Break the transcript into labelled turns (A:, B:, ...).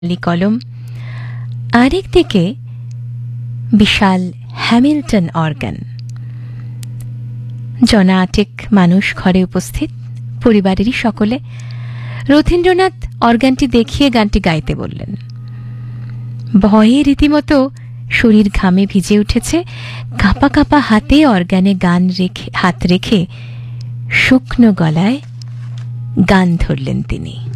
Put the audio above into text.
A: কলম, আরেক দিকে বিশাল হ্যামিল্টন অর্গান। জনাটেক মানুষ ঘরে উপস্থিত, পরিবারেরই সকলে। রথীন্দ্রনাথ অর্গানটি দেখিয়ে গানটি গাইতে বললেন। ভয়ে রীতিমতো শরীর ঘামে ভিজে উঠেছে। কাঁপা কাঁপা হাতে অর্গানে হাত রেখে শুকনো গলায় গান ধরলেন তিনি।